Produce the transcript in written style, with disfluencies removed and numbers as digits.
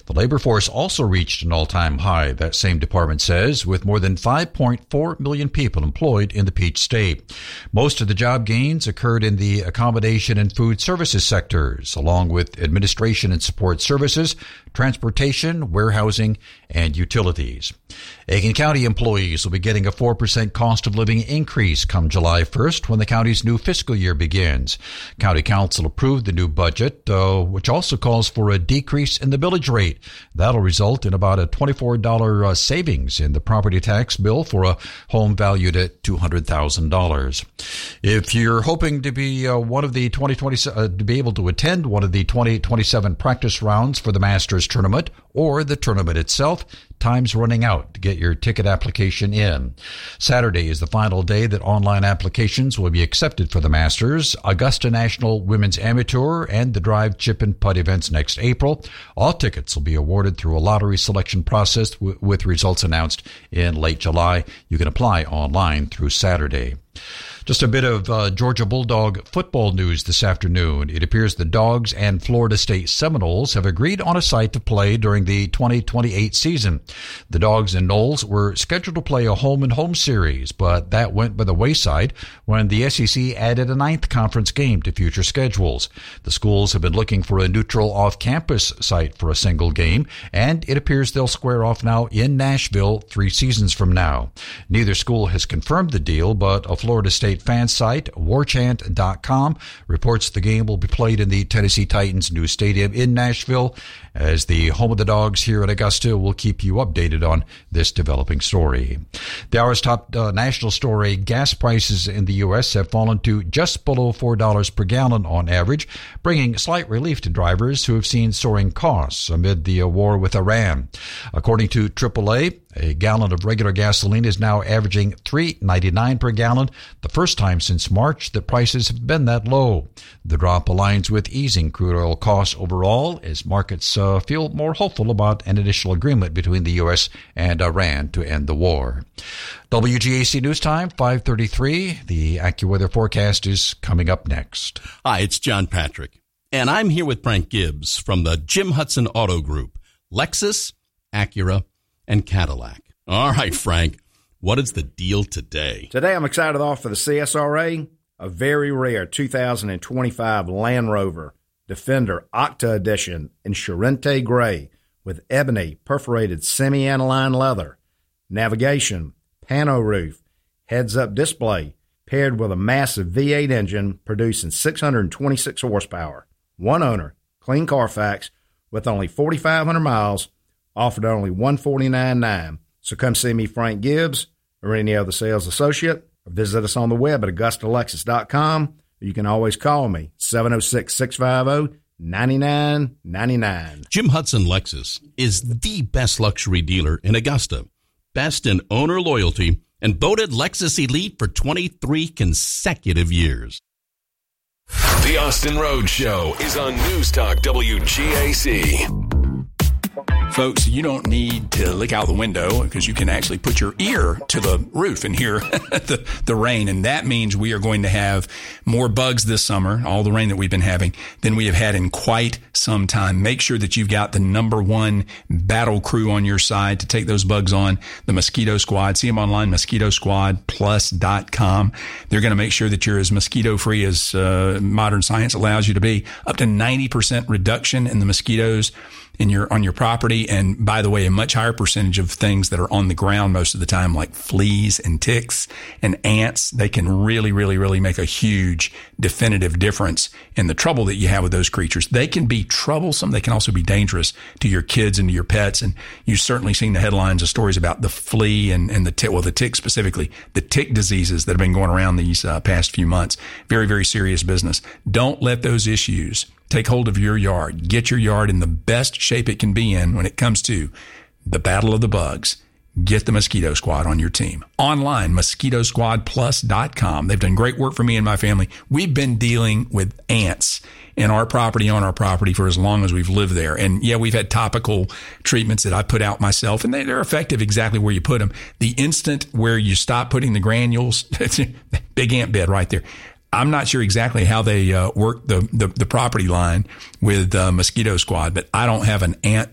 The labor force also reached an all-time high, that same department says, with more than 5.4 million people employed in the Peach State. Most of the job gains occurred in the accommodation and food services sectors, along with administration and support services, transportation, warehousing, and utilities. Aiken County employees will be getting a 4% cost of living increase come July 1st when the county's new fiscal year begins. County Council approved the new budget, which also calls for a decrease in the millage rate. That'll result in about a $24 savings in the property tax bill for a home valued at $200,000. If you're hoping to be to be able to attend one of the 2027 practice rounds for the Masters tournament or the tournament itself, time's running out to get your ticket application in. Saturday is the final day that online applications will be accepted for the Masters, Augusta National Women's Amateur, and the Drive, Chip, and Putt events next April. All tickets will be awarded through a lottery selection process with results announced in late July. You can apply online through Saturday. Just a bit of Georgia Bulldog football news this afternoon. It appears the Dogs and Florida State Seminoles have agreed on a site to play during the 2028 season. The Dogs and Noles were scheduled to play a home-and-home series, but that went by the wayside when the SEC added a 9th conference game to future schedules. The schools have been looking for a neutral off-campus site for a single game, and it appears they'll square off now in Nashville 3 seasons from now. Neither school has confirmed the deal, but a Florida State fan site, warchant.com, reports the game will be played in the Tennessee Titans' new stadium in Nashville. As the home of the Dogs here at Augusta, we'll keep you updated on this developing story. The hour's top national story: gas prices in the U.S. have fallen to just below $4 per gallon on average, bringing slight relief to drivers who have seen soaring costs amid the war with Iran. According to AAA, a gallon of regular gasoline is now averaging $3.99 per gallon, the first time since March that prices have been that low. The drop aligns with easing crude oil costs overall as markets feel more hopeful about an initial agreement between the U.S. and Iran to end the war. WGAC News Time, 5:33. The AccuWeather forecast is coming up next. Hi, it's John Patrick, and I'm here with Frank Gibbs from the Jim Hudson Auto Group, Lexus, Acura, and Cadillac. All right, Frank, what is the deal today? Today I'm excited to offer the CSRA a very rare 2025 Land Rover Defender Octa Edition in Charente Gray with ebony perforated semi-aniline leather, navigation, pano roof, heads-up display, paired with a massive V8 engine producing 626 horsepower. One owner, clean Carfax, with only 4,500 miles, offered only $149.9. So come see me, Frank Gibbs, or any other sales associate, or visit us on the web at AugustaLexus.com. You can always call me, 706-650-9999. Jim Hudson Lexus is the best luxury dealer in Augusta. Best in owner loyalty and voted Lexus Elite for 23 consecutive years. The Austin Road Show is on News Talk WGAC. Folks, you don't need to look out the window because you can actually put your ear to the roof and hear the rain. And that means we are going to have more bugs this summer, all the rain that we've been having, than we have had in quite some time. Make sure that you've got the #1 battle crew on your side to take those bugs on, the Mosquito Squad. See them online, mosquitosquadplus.com. They're going to make sure that you're as mosquito-free as modern science allows you to be. Up to 90% reduction in the mosquitoes on your property. And by the way, a much higher percentage of things that are on the ground most of the time, like fleas and ticks and ants. They can really, really, really make a huge definitive difference in the trouble that you have with those creatures. They can be troublesome. They can also be dangerous to your kids and to your pets. And you've certainly seen the headlines of stories about the flea and the tick, well, the tick specifically, the tick diseases that have been going around these past few months. Very, very serious business. Don't let those issues take hold of your yard. Get your yard in the best shape it can be in when it comes to the battle of the bugs. Get the Mosquito Squad on your team. Online, mosquitosquadplus.com. They've done great work for me and my family. We've been dealing with ants in our property, on our property, for as long as we've lived there. And yeah, we've had topical treatments that I put out myself, and they're effective exactly where you put them. The instant where you stop putting the granules, it's a big ant bed right there. I'm not sure exactly how they work the property line with Mosquito Squad, but I don't have an ant